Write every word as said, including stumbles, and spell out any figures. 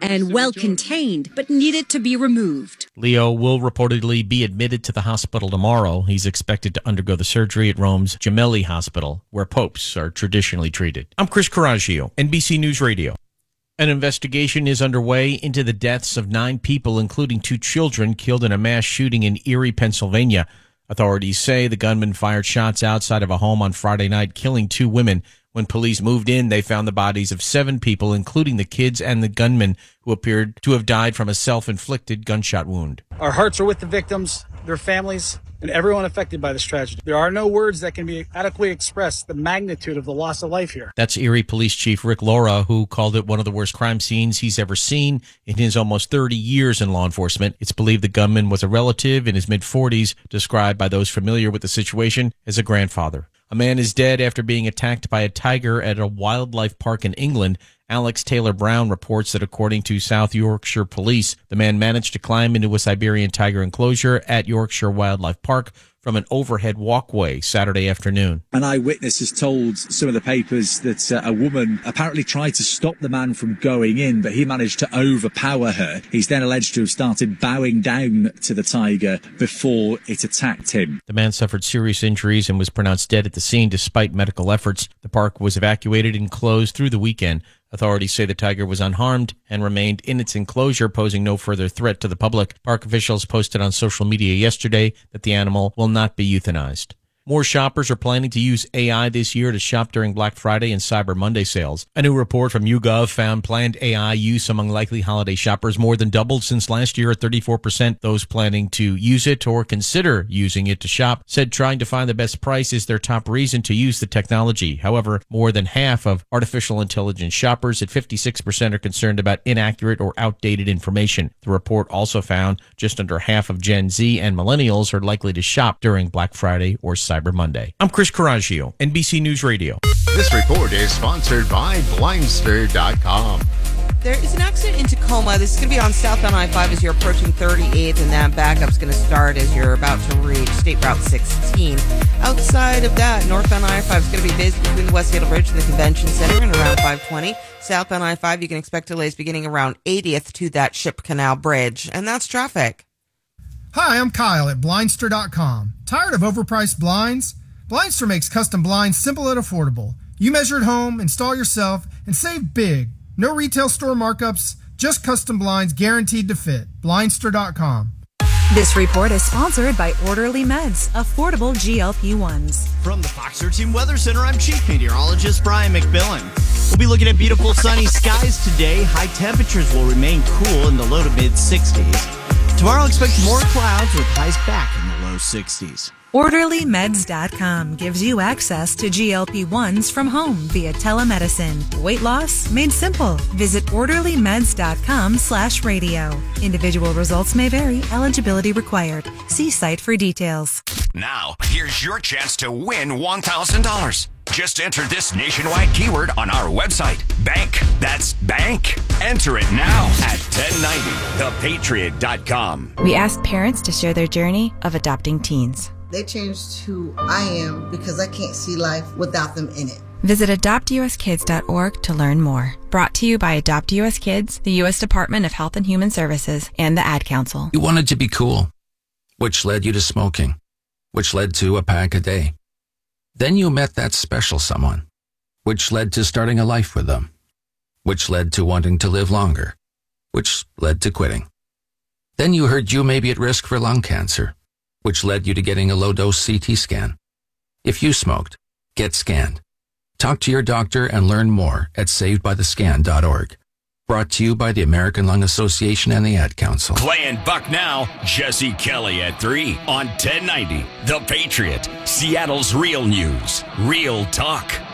and well-contained, but needed to be removed. Leo will reportedly be admitted to the hospital tomorrow. He's expected to undergo the surgery at Rome's Gemelli Hospital, where popes are traditionally treated. I'm Chris Coraggio, N B C News Radio. An investigation is underway into the deaths of nine people, including two children, killed in a mass shooting in Erie, Pennsylvania. Authorities say the gunman fired shots outside of a home on Friday night, killing two women. When police moved in, they found the bodies of seven people, including the kids and the gunman, who appeared to have died from a self-inflicted gunshot wound. Our hearts are with the victims, their families, and everyone affected by this tragedy. There are no words that can be adequately express the magnitude of the loss of life here. That's Erie Police Chief Rick Laura, who called it one of the worst crime scenes he's ever seen in his almost thirty years in law enforcement. It's believed the gunman was a relative in his mid-forties, described by those familiar with the situation as a grandfather. A man is dead after being attacked by a tiger at a wildlife park in England. Alex Taylor Brown reports that according to South Yorkshire Police, the man managed to climb into a Siberian tiger enclosure at Yorkshire Wildlife Park from an overhead walkway Saturday afternoon. An eyewitness has told some of the papers that uh, a woman apparently tried to stop the man from going in, but he managed to overpower her. He's then alleged to have started bowing down to the tiger before it attacked him. The man suffered serious injuries and was pronounced dead at the scene despite medical efforts. The park was evacuated and closed through the weekend. Authorities say the tiger was unharmed and remained in its enclosure, posing no further threat to the public. Park officials posted on social media yesterday that the animal will not be euthanized. More shoppers are planning to use A I this year to shop during Black Friday and Cyber Monday sales. A new report from YouGov found planned A I use among likely holiday shoppers more than doubled since last year at thirty-four percent. Those planning to use it or consider using it to shop said trying to find the best price is their top reason to use the technology. However, more than half of artificial intelligence shoppers at fifty-six percent are concerned about inaccurate or outdated information. The report also found just under half of Gen Z and millennials are likely to shop during Black Friday or Cyber Cyber Monday. I'm Chris Coraggio, N B C News Radio. This report is sponsored by Blindster dot com. There is an accident in Tacoma. This is going to be on southbound I five as you're approaching thirty-eighth, and that backup's going to start as you're about to reach State Route sixteen. Outside of that, northbound I five is going to be busy between the West Seattle Bridge and the Convention Center and around five twenty. Southbound I five, you can expect delays beginning around eightieth to that Ship Canal Bridge, and that's traffic. Hi, I'm Kyle at Blindster dot com. Tired of overpriced blinds? Blindster makes custom blinds simple and affordable. You measure at home, install yourself, and save big. No retail store markups, just custom blinds guaranteed to fit. Blindster dot com. This report is sponsored by Orderly Meds, affordable G L P ones. From the Fox thirteen Weather Center, I'm Chief Meteorologist Brian McMillan. We'll be looking at beautiful sunny skies today. High temperatures will remain cool in the low to mid sixties. Tomorrow, expect more clouds with highs back in the low sixties. Orderly Meds dot com gives you access to G L P ones from home via telemedicine. Weight loss made simple. Visit Orderly Meds dot com slash radio. Individual results may vary. Eligibility required. See site for details. Now, here's your chance to win one thousand dollars. Just enter this nationwide keyword on our website. Bank. That's bank. Enter it now at ten ninety the patriot dot com. We asked parents to share their journey of adopting teens. They changed who I am because I can't see life without them in it. Visit adopt u s kids dot org to learn more. Brought to you by Adopt U S Kids, the U S Department of Health and Human Services, and the Ad Council. You wanted to be cool, which led you to smoking, which led to a pack a day. Then you met that special someone, which led to starting a life with them, which led to wanting to live longer, which led to quitting. Then you heard you may be at risk for lung cancer, which led you to getting a low-dose C T scan. If you smoked, get scanned. Talk to your doctor and learn more at saved by the scan dot org. Brought to you by the American Lung Association and the Ad Council. Playing Buck now, Jesse Kelly at three on ten ninety The Patriot, Seattle's real news, real talk.